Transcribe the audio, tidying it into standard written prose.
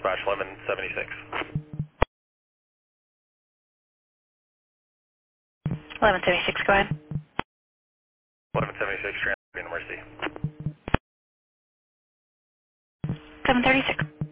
dispatch 1176. 1176, go ahead. 1176, transfer University. 736.